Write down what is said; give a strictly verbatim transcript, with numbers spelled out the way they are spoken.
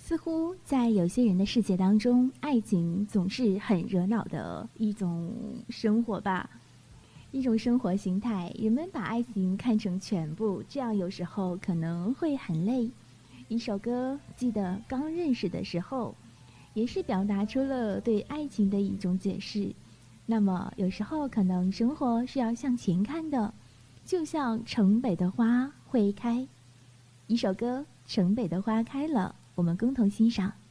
似乎在有些人的世界当中，爱情总是很热闹的一种生活吧，一种生活形态。人们把爱情看成全部，这样有时候可能会很累。一首歌，记得刚认识的时候，也是表达出了对爱情的一种解释。那么有时候可能生活是要向前看的，就像城北的花会开。一首歌《城北的花开了》，我们共同欣赏。